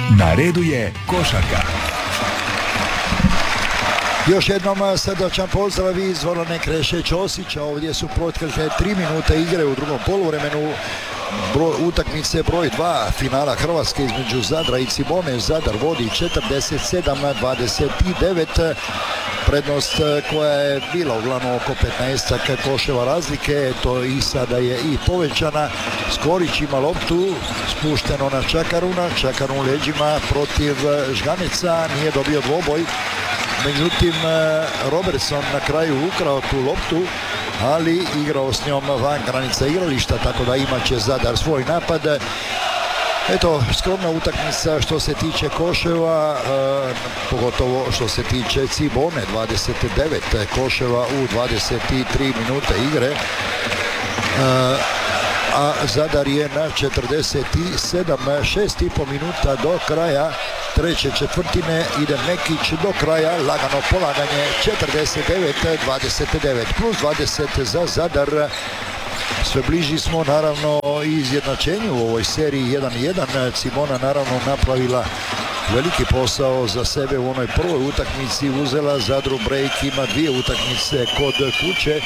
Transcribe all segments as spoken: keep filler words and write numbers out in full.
Na redu je košarka. Još jednom srdačan pozdrav iz dvorane Kreše Ćosića. Ovdje su protkržene tri minute igre u drugom poluvremenu broj, utakmice broj dva finala Hrvatske između Zadra i Cibone. Zadar vodi četrdeset sedam na dvadeset devet. Prednost koja je bila uglavnom oko petnaest koševa razlike, to i sada je i povećana. Skorić ima loptu, spušteno na Čakaruna, Čakarun leđima protiv Žganeca, nije dobio dvoboj. Međutim, Robertson na kraju ukrao tu loptu, ali igrao s njom van granica igrališta, tako da imat će Zadar svoj napad. Eto, skromna utakmica što se tiče koševa, e, pogotovo što se tiče Cibone, dvadeset devet koševa u dvadeset tri minute igre. E, a Zadar je na četrdeset sedam, šest i pol minuta do kraja treće četvrtine. Ide Mekić do kraja, lagano polaganje, četrdeset devet dvadeset devet plus dvadeset za Zadar. Sve bliži smo naravno i izjednačenju u ovoj seriji jedan jedan. Cibona naravno napravila veliki posao za sebe u onoj prvoj utakmici, uzela Zadru break, ima dvije utakmice kod kuće.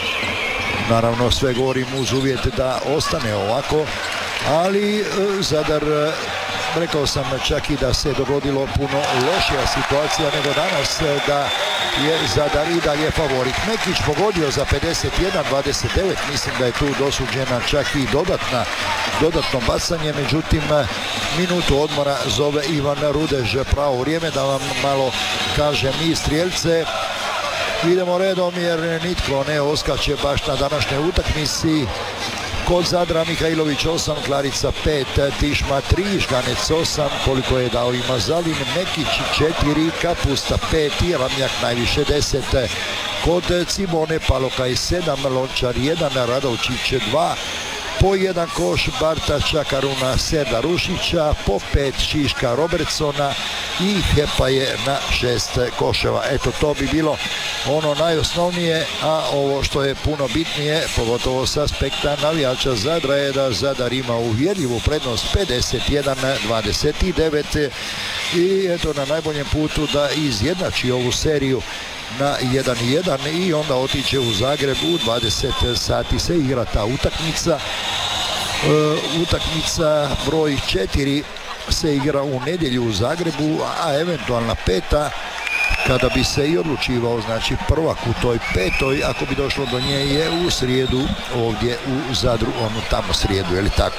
Naravno sve govorim uz uvjet da ostane ovako, ali Zadar, rekao sam čak i da se dogodilo puno lošija situacija nego danas, da je Zadar i dalje favorit. Mekić pogodio za pedeset jedan dvadeset devet, mislim da je tu dosuđena čak i dodatna, dodatno bacanje, međutim minutu odmora zove Ivan Rudež. Pravo vrijeme da vam malo kažem i strijelce. Idemo redom jer nitko ne oskače baš na današnjoj utakmici. Kod Zadra Mihajlović osam, Klarica pet, Tišma tri, Žganec osam, koliko je dao i Mazalin, Mekić četiri, Kapusta pet i Ramljak najviše deset. Kod Cibone Palokaj sedam, Lončar jedan, Radovčić dva, po jedan koš Barta Čakaruna, Serda Rušića, po pet Šiška Robertsona i Hepa je na šest koševa. Eto, to bi bilo ono najosnovnije, a ovo što je puno bitnije, pogotovo s aspekta navijača Zadra, je da Zadar ima uvjerljivu prednost pedeset jedan dvadeset devet i eto na najboljem putu da izjednači ovu seriju na jedan jedan i onda otiće u Zagreb. U dvadeset sati se igra ta utakmica. E, utakmica broj četiri se igra u nedjelju u Zagrebu, a eventualna peta, kada bi se i odlučivao, znači prvak u toj petoj, ako bi došlo do nje, je u srijedu ovdje u Zadru, ono tamo srijedu, je li tako?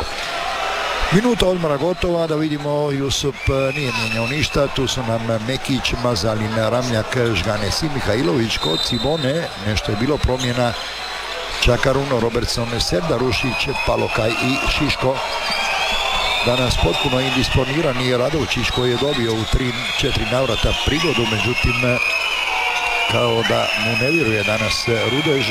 Minuta odmora gotova, da vidimo, Jusup nije mijenjao ništa, tu su nam Mekić, Mazalin, Ramljak, Žganes i Mihajlović. Kod Cibone nešto je bilo promjena, Čakaruno, Robertson, Serda Rušić, Palokaj i Šiško. Danas potpuno indisponirani Radovčić koji je dobio u tri četiri navrata prigodu, međutim kao da mu ne vjeruje danas Rudež.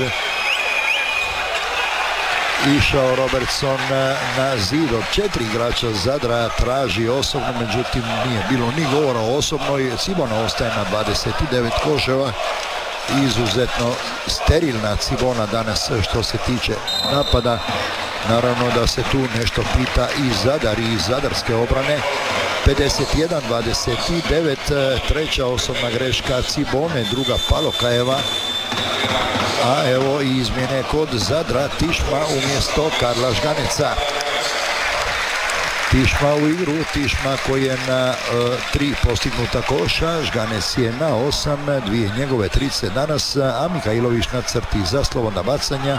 Išao Robertson na zid od četiri igrača Zadra, traži osobno, međutim nije bilo ni govora o osobnoj. Cibona ostaje na dvadeset devet koševa. Izuzetno sterilna Cibona danas što se tiče napada. Naravno da se tu nešto pita i Zadar i zadarske obrane. pedeset jedan dvadeset devet, treća osobna greška Cibone, druga Palokajeva. A evo i izmjene kod Zadra, Tišma umjesto Karla Žganeca. Tišma u igru, Tišma koji je na e, tri postignuta koša, Žganec je na osam, dvije njegove trice danas, a Mihajlović na crti za slobodna bacanja.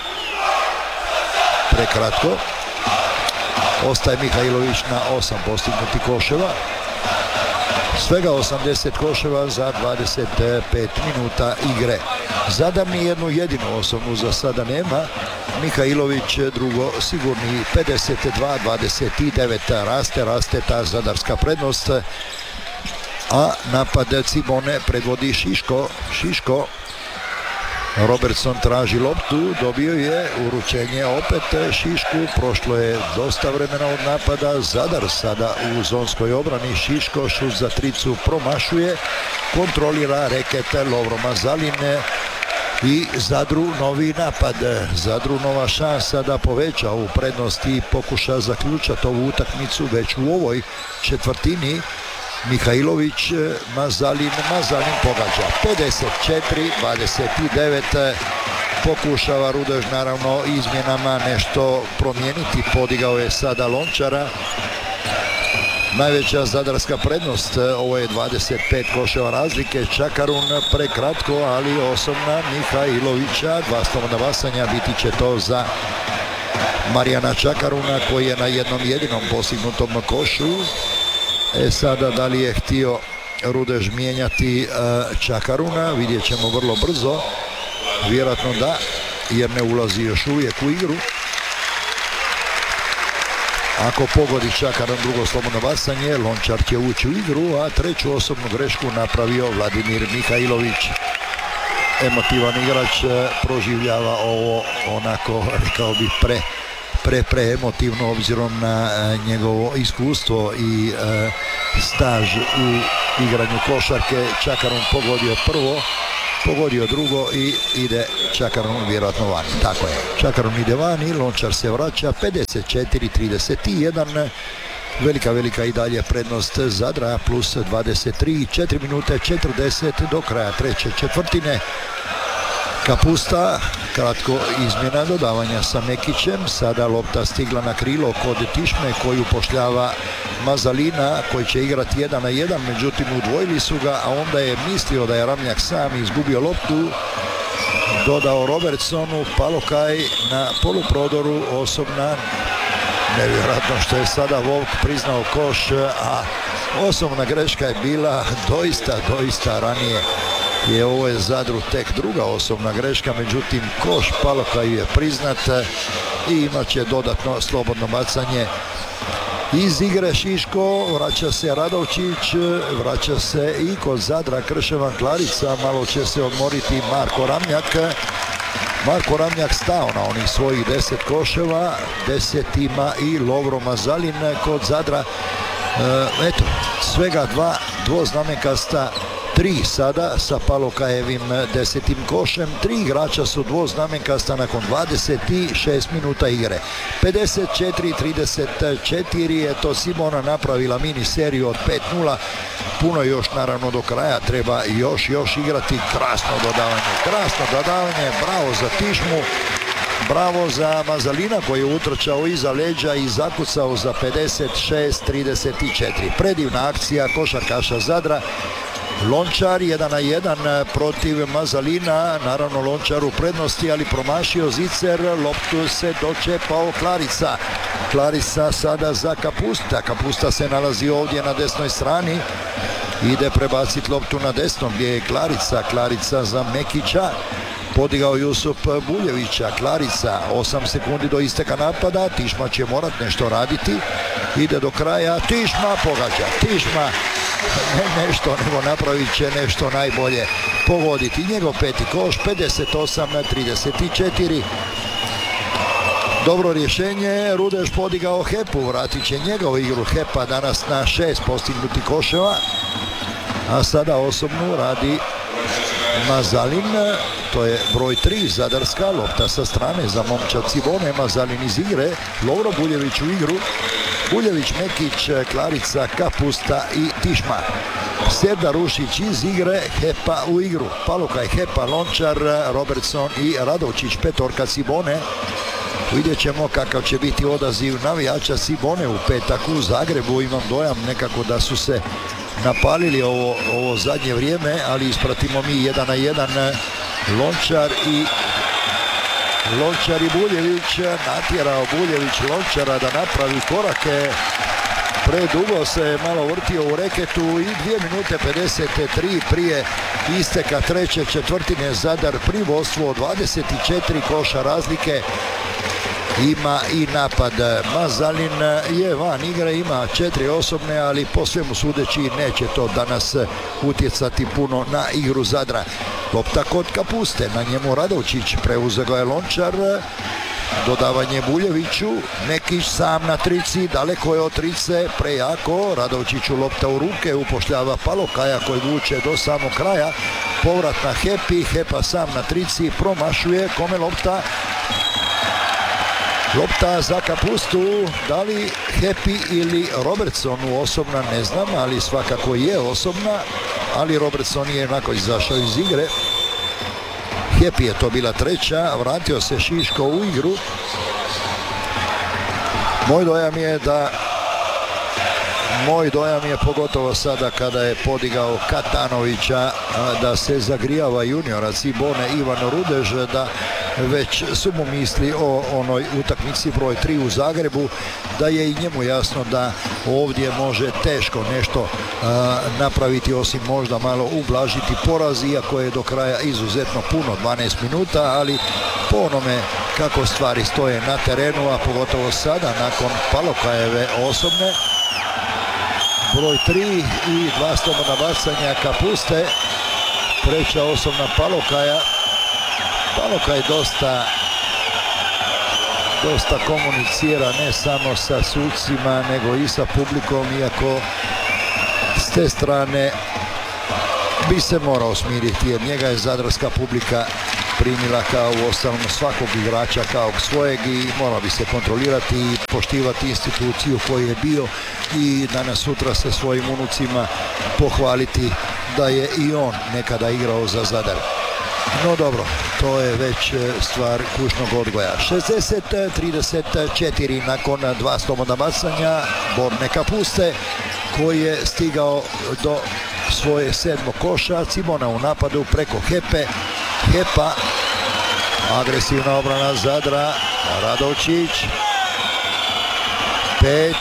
Prekratko. Ostaje Mihajlović na osam postignutih koševa. Svega osamdeset koševa za dvadeset pet minuta igre. Zadar ni jednu jedinu osobnu za sada nema. Mihajlović drugo sigurni, pedeset dva dvadeset devet. Raste, raste ta zadarska prednost. A napad Cibone predvodi Šiško. Šiško. Robertson traži loptu, dobio je, uručenje opet Šišku, prošlo je dosta vremena od napada. Zadar sada u zonskoj obrani, Šiško šut za tricu promašuje, kontrolira reket Lovro Mazalin, i Zadru novi napad. Zadru nova šansa da poveća ovu prednost i pokuša zaključati ovu utakmicu već u ovoj četvrtini. Mihajlović, Mazalin, Mazalin pogađa. pedeset četiri dvadeset devet. Pokušava Rudež naravno izmjenama nešto promijeniti. Podigao je sada Lončara. Najveća zadarska prednost, ovo je dvadeset pet koševa razlike. Čakarun prekratko, ali osobna Mihajlovića. Dva slobodna bacanja, biti će to za Marijana Čakaruna koji je na jednom jedinom postignutom košu. E sada da li je htio Rudež mijenjati uh, Čakaruna, vidjet ćemo vrlo brzo. Vjerojatno da, jer ne ulazi još uvijek u igru. Ako pogodi Čakarun drugo slobodno bacanje, Lončar će ući u igru, a treću osobnu grešku napravio Vladimir Mihajlović. Emotivan igrač proživljava ovo onako, rekao bih, pre, pre, pre emotivno obzirom na njegovo iskustvo i e, staž u igranju košarke. Čakarun pogodio prvo, pogodio drugo i ide Čakarun vjerojatno vani. Tako je, Čakarun ide vani, Lončar se vraća. Pedeset četiri trideset jedan. Velika, velika i dalje prednost Zadra, plus dvadeset tri, četiri minute četrdeset do kraja treće četvrtine. Kapusta, kratko izmjena dodavanja sa Mekićem. Sada lopta stigla na krilo kod Tišme koji upošljava Mazalina koji će igrati jedan na jedan, međutim udvojili su ga, a onda je mislio da je Ramljak sam izgubio loptu. Dodao Robertsonu, Palokaj na poluprodoru, osobna. Nevjerojatno što je sada Volk priznao koš, a osobna greška je bila doista, doista ranije. Je ovo je Zadru tek druga osobna greška, međutim koš Palokaj je priznat i imat će dodatno slobodno bacanje. Iz igre Šiško, vraća se Radovčić, vraća se i kod Zadra Krševan Klarica, malo će se odmoriti Marko Ramljak. Marko Ramljak stao na onih svojih deset koševa, deset ima i Lovro Mazalin kod Zadra. E, eto, svega dva dvoznamenkasta, tri sada sa Palokajevim desetim košem. Tri igrača su dvoznamenkasta nakon dvadeset šest minuta igre. pedeset četiri trideset četiri, eto Simona napravila mini seriju od pet nula. Puno još naravno do kraja, treba još još igrati. Krasno dodavanje, krasno dodavanje, bravo za Tišmu. Bravo za Mazalina koji je utrčao iza leđa i zakucao za pedeset šest trideset četiri. Predivna akcija košarkaša Zadra. Lončar jedan na jedan protiv Mazalina, naravno Lončar u prednosti, ali promašio zicer, loptu se dočepao Klarica. Klarica sada za Kapusta, Kapusta se nalazi ovdje na desnoj strani, ide prebaciti loptu na desnom gdje je Klarica, Klarica za Mekića. Podigao Jusup Buljevića, Klarica, osam sekundi do isteka napada, Tišma će morat nešto raditi, ide do kraja, Tišma pogađa, Tišma ne nešto, nego napravit će nešto najbolje, pogoditi njegov peti koš, pedeset osam trideset četiri. Dobro rješenje, Rudež podigao Hepu, vratit će njegovu igru Hepa danas na šest postignutih koševa, a sada osobnu radi Mazalin, to je broj tri Zadarska, lopta sa strane za momčad Cibone, Mazalin iz igre, Lovro Buljević u igru, Buljević, Mekić, Klarica, Kapusta i Tišma. Serda Rušić iz igre, Hepa u igru, Palokaj, Hepa, Lončar, Robertson i Radovčić, petorka Cibone. Vidjet ćemo kakav će biti odaziv navijača Cibone u petak u Zagrebu. Imam dojam nekako da su se napalili ovo, ovo zadnje vrijeme, ali ispratimo mi jedan na jedan. Lončar i Lončar i Buljević, natjerao Buljević Lončara da napravi korake, predugo se malo vrtio u reketu i dvije minute pedeset tri prije isteka treće četvrtine Zadar pri vodstvu od dvadeset četiri koša razlike. Ima i napad. Mazalin je van igre, ima četiri osobne, ali po svemu sudeći neće to danas utjecati puno na igru Zadra. Lopta kod Kapuste, na njemu Radovčić, preuzeo ga je Lončar, Dodavanje Buljeviću, Nekić sam na trici, daleko je od trice, prejako, Radovčiću lopta u ruke, upošljava Palokaja koji vuče do samog kraja, povrat na Hepi, Hepa sam na trici, promašuje, kome lopta? Lopta za Kapustu, da li Hepi ili Robertsonu, osobna ne znam, ali svakako je osobna, ali Robertson je onako izašao iz igre. Hepi je to bila treća, vratio se Šiško u igru. Moj dojam je da Moj dojam je pogotovo sada kada je podigao Katanovića da se zagrijava juniora Cibone Ivan Rudež, da već su mu misli o onoj utakmici broj tri u Zagrebu, da je i njemu jasno da ovdje može teško nešto a, napraviti, osim možda malo ublažiti poraz, iako je do kraja izuzetno puno, dvanaest minuta, ali po onome kako stvari stoje na terenu, a pogotovo sada nakon Palokajeve osobne, broj tri i dva slobodna bacanja Kapuste, treća osobna Palokaja. Palokaj dosta dosta komunicira ne samo sa sucima nego i sa publikom, iako s te strane bi se morao smiriti jer njega je zadarska publika primila kao u ostalom svakog igrača kao svojeg i morao bi se kontrolirati i poštivati instituciju koju je bio i danas sutra sa svojim unucima pohvaliti da je i on nekada igrao za Zadar. No dobro, to je već stvar kućnog odgoja. šezdeset trideset četiri nakon dva slobodna bacanja Borne Kapuste koji je stigao do svoje sedmog koša. Cibona u napadu preko Hepe. Hepa, agresivna obrana Zadra, Radovčić, pet,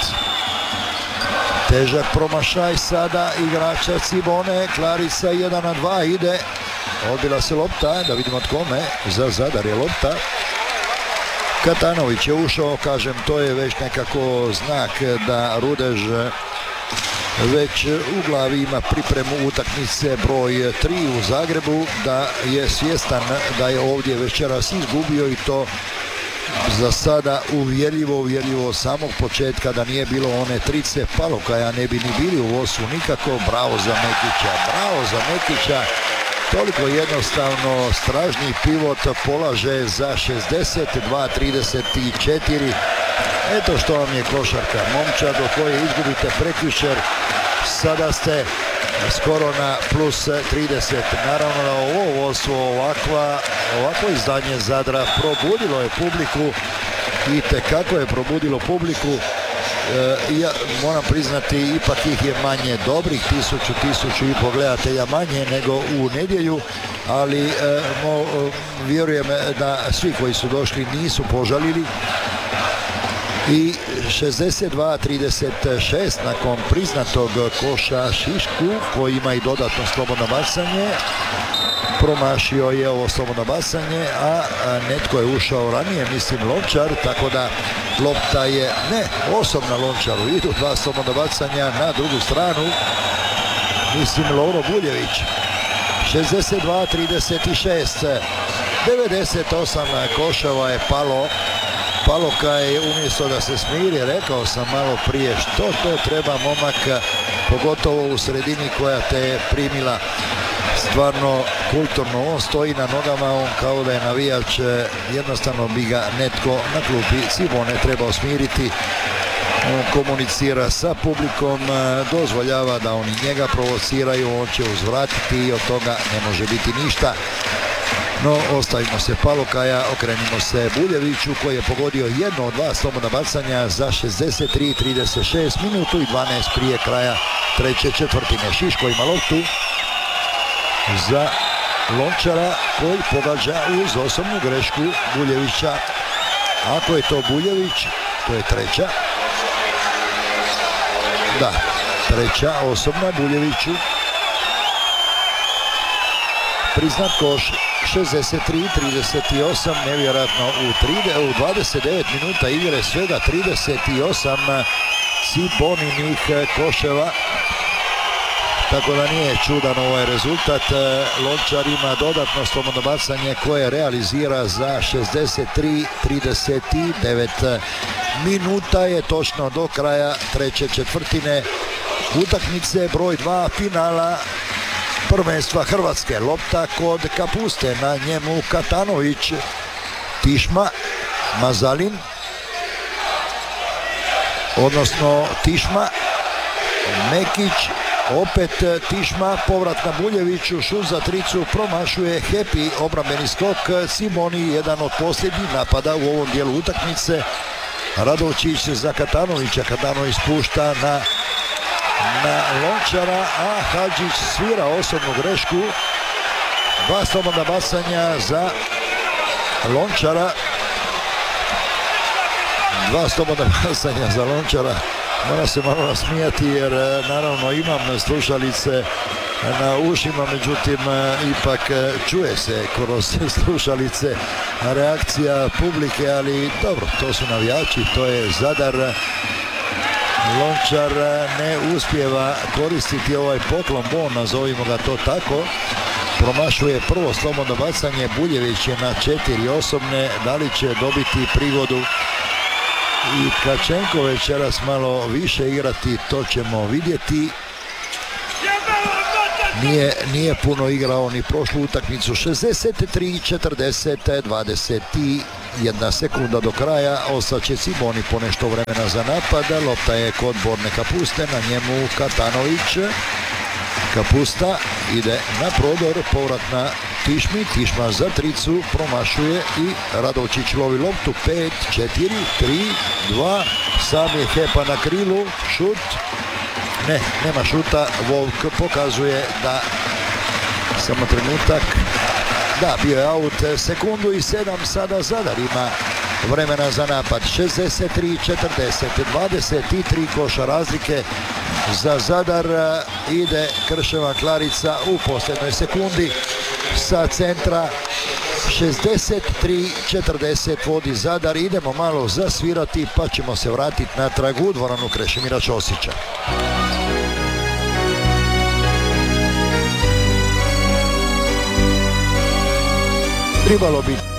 težak promašaj sada igrača Cibone, Klarica jedan na dva ide, odbila se lopta, da vidimo od kome, za Zadar je lopta. Katanović je ušao, kažem, to je već nekako znak da Rudež već u glavi ima pripremu utakmice broj tri u Zagrebu, da je svjestan da je ovdje večeras izgubio i to za sada uvjerljivo, uvjerljivo samog početka, da nije bilo one trice Palokaja ne bi ni bili u vodstvu nikako. Bravo za Mekića, bravo za Mekića. Toliko jednostavno, stražni pivot polaže za šezdeset dva trideset četiri. Eto što vam je košarka, momčad do koje izgubite prekjučer, sada ste skoro na plus trideset. Naravno da ovo vodstvo, ovakva, ovako izdanje Zadra probudilo je publiku i tekako je probudilo publiku. E, ja moram priznati, ipak ih je manje dobrih, tisuću, tisuću i po gledatelja manje nego u nedjelju, ali e, mo, vjerujem da svi koji su došli nisu požalili. I šezdeset dva trideset šest nakon priznatog koša Šišku koji ima i dodatno slobodno bacanje. Promašio je ovo slobodno bacanje, a netko je ušao ranije, mislim Lončar, tako da lopta je ne osobna Lončaru. Idu dva slobodna bacanja na drugu stranu, mislim Lovro Buljević. šezdeset dva trideset šest, devedeset osam koševa je palo. Palokaj umjesto da se smiri, rekao sam malo prije što to treba momak, pogotovo u sredini koja te je primila stvarno kulturno. On stoji na nogama, on kao da je navijač, jednostavno bi ga netko na klupi Cibone trebao smiriti. On komunicira sa publikom, dozvoljava da oni njega provociraju, on će uzvratiti i od toga ne može biti ništa. No, ostavimo se Palokaja, okrenimo se Buljeviću koji je pogodio jedno od dva slobodna bacanja za šezdeset tri trideset šest, minutu i dvanaest prije kraja treće četvrtine. Šiško ima loptu za Lončara koji pogađa uz osobnu grešku Buljevića. Ako je to Buljević, to je treća. Da, treća osobna Buljeviću. Priznat koš. šezdeset tri trideset osam, nevjerojatno u dvadeset devet minuta igre svega trideset osam Ciboninih koševa. tako da nije čudan ovaj rezultat. Lončar ima dodatno slobodno bacanje koje realizira za šezdeset tri trideset devet. Minuta je točno do kraja treće četvrtine utakmice broj dva finala prvenstva Hrvatske. Lopta kod Kapuste, na njemu Katanović, Tišma, Mazalin, odnosno Tišma, Mekić, opet Tišma, povrat na Buljeviću, šut za tricu, promašuje Hepi, obrambeni skok, Simoni, jedan od posljednjih napada u ovom dijelu utakmice. Radovčić za Katanovića, Katanović spušta na, na Lončara, a Hadžić svira osobnu grešku. Dva slobodna bacanja za Lončara. Dva slobodna bacanja za Lončara. Mora se malo nasmijati jer naravno imam slušalice na ušima, međutim ipak čuje se kroz slušalice reakcija publike, ali dobro, to su navijači, to je Zadar. Lončar ne uspijeva koristiti ovaj poklon bon, nazovimo ga to tako. Promašuje prvo slobodno bacanje, Buljević je na četiri osobne, da li će dobiti prigodu i Tkačenko večeras malo više igrati, to ćemo vidjeti. Nije, nije puno igrao ni prošlu utakmicu. Šezdeset tri četrdeset, dvadeset jedna sekunda do kraja, ostaće Simoni ponešto vremena za napad. Lopta je kod Borne Kapuste, na njemu Katanović. Kapusta ide na prodor, povrat na Tišmi, Tišma za tricu, promašuje i Radovčić lovi loptu. Pet, četiri, tri, dva, sam je Hepa na krilu, šut, ne, nema šuta. Volk pokazuje da, samo trenutak, da, bio je aut. Sekundu i sedam sada Zadar ima vremena za napad. Šezdeset tri četrdeset, dvadeset tri koša razlike za Zadar. Ide Krševa Klarica u posljednoj sekundi sa centra. Šezdeset tri četrdeset vodi Zadar. Idemo malo zasvirati pa ćemo se vratiti natrag u dvoranu Krešimira Ćosića. Trebalo bi